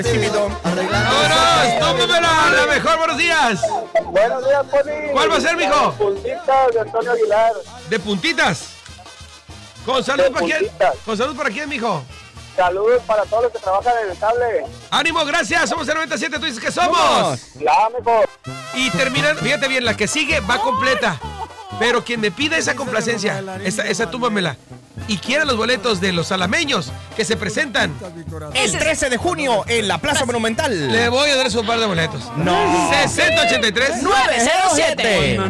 Vámonos, tómamela, la mejor, buenos días. Buenos días, Poli. ¿Cuál va a ser, mijo? Puntitas de Antonio Aguilar. ¿De puntitas? ¿Con salud para quién? ¿Con salud para quién, mijo? Saludos para todos los que trabajan en el cable. ¡Ánimo, gracias! Somos el 97, tú dices que somos. Ya, mejor. Y terminando, fíjate bien, la que sigue va completa. Pero quien me pida esa complacencia, esa túmbamela, y quiera los boletos de los alameños que se presentan el 13 de junio en la Plaza Monumental, le voy a dar su par de boletos. No. 6083 907.